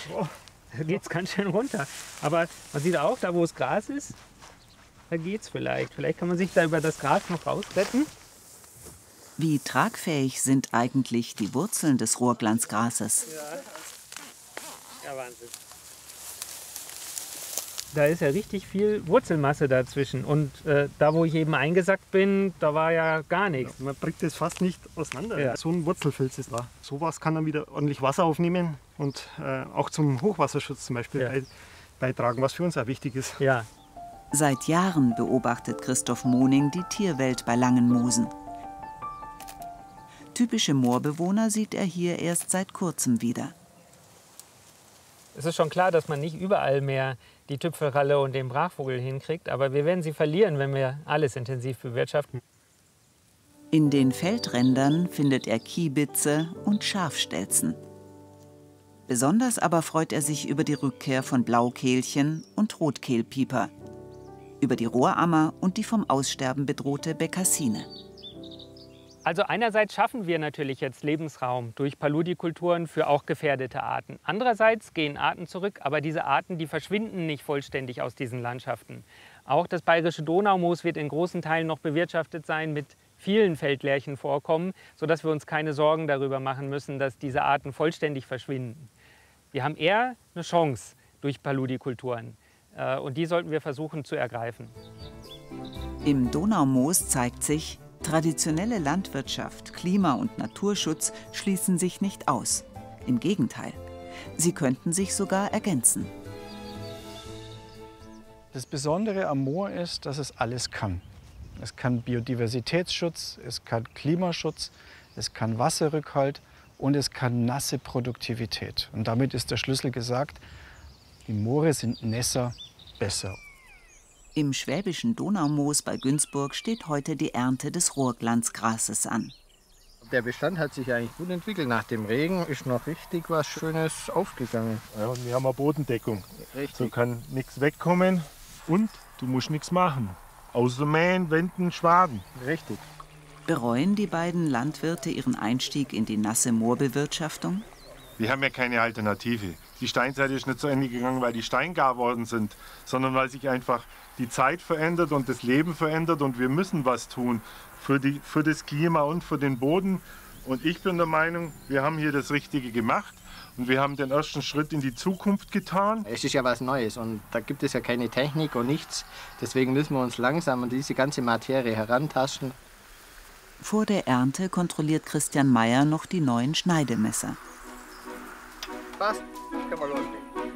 Oh, da geht es ganz schön runter. Aber man sieht auch, da wo es Gras ist, da geht es vielleicht. Vielleicht kann man sich da über das Gras noch rausretten. Wie tragfähig sind eigentlich die Wurzeln des Rohrglanzgrases? Ja, Wahnsinn. Da ist ja richtig viel Wurzelmasse dazwischen. Und da, wo ich eben eingesackt bin, da war ja gar nichts. Man bringt das fast nicht auseinander. Ja. So ein Wurzelfilz ist da. Sowas kann dann wieder ordentlich Wasser aufnehmen und auch zum Hochwasserschutz zum Beispiel beitragen, was für uns auch wichtig ist. Ja. Seit Jahren beobachtet Christoph Moning die Tierwelt bei Langenmosen. Typische Moorbewohner sieht er hier erst seit kurzem wieder. Es ist schon klar, dass man nicht überall mehr die Tüpfelralle und den Brachvogel hinkriegt, aber wir werden sie verlieren, wenn wir alles intensiv bewirtschaften. In den Feldrändern findet er Kiebitze und Schafstelzen. Besonders aber freut er sich über die Rückkehr von Blaukehlchen und Rotkehlpieper, über die Rohrammer und die vom Aussterben bedrohte Bekassine. Also einerseits schaffen wir natürlich jetzt Lebensraum durch Paludikulturen für auch gefährdete Arten. Andererseits gehen Arten zurück, aber diese Arten, die verschwinden nicht vollständig aus diesen Landschaften. Auch das bayerische Donaumoos wird in großen Teilen noch bewirtschaftet sein mit vielen Feldlärchenvorkommen, sodass wir uns keine Sorgen darüber machen müssen, dass diese Arten vollständig verschwinden. Wir haben eher eine Chance durch Paludikulturen und die sollten wir versuchen zu ergreifen. Im Donaumoos zeigt sich, traditionelle Landwirtschaft, Klima- und Naturschutz schließen sich nicht aus. Im Gegenteil, sie könnten sich sogar ergänzen. Das Besondere am Moor ist, dass es alles kann. Es kann Biodiversitätsschutz, es kann Klimaschutz, es kann Wasserrückhalt und es kann nasse Produktivität. Und damit ist der Schlüssel gesagt, die Moore sind nässer besser. Im schwäbischen Donaumoos bei Günzburg steht heute die Ernte des Rohrglanzgrases an. Der Bestand hat sich eigentlich gut entwickelt. Nach dem Regen ist noch richtig was Schönes aufgegangen. Ja, und wir haben eine Bodendeckung. Richtig. So kann nichts wegkommen und du musst nichts machen. Außer mähen, wenden, schwaden. Richtig. Bereuen die beiden Landwirte ihren Einstieg in die nasse Moorbewirtschaftung? Wir haben ja keine Alternative. Die Steinzeit ist nicht zu Ende gegangen, weil die steingar worden sind, sondern weil sich einfach die Zeit verändert und das Leben verändert und wir müssen was tun für das Klima und für den Boden. Und ich bin der Meinung, wir haben hier das Richtige gemacht und wir haben den ersten Schritt in die Zukunft getan. Es ist ja was Neues und da gibt es ja keine Technik und nichts. Deswegen müssen wir uns langsam an diese ganze Materie herantasten. Vor der Ernte kontrolliert Christian Meyer noch die neuen Schneidemesser. Passt, können wir loslegen.